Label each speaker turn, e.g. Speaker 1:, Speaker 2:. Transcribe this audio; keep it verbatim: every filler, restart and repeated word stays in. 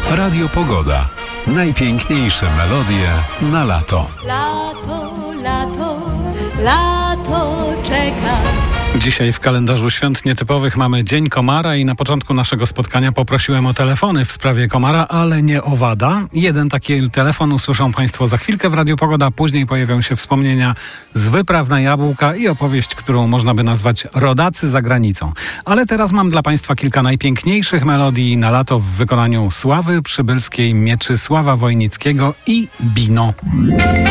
Speaker 1: Radio Pogoda. Najpiękniejsze melodie na lato.
Speaker 2: Lato, lato, lato czeka.
Speaker 3: Dzisiaj w kalendarzu świąt nietypowych mamy Dzień Komara i na początku naszego spotkania poprosiłem o telefony w sprawie komara, ale nie owada. Jeden taki telefon usłyszą Państwo za chwilkę w Radiu Pogoda, później pojawią się wspomnienia z wypraw na jabłka i opowieść, którą można by nazwać Rodacy za granicą. Ale teraz mam dla Państwa kilka najpiękniejszych melodii na lato w wykonaniu Sławy Przybylskiej, Mieczysława Wojnickiego i Bino.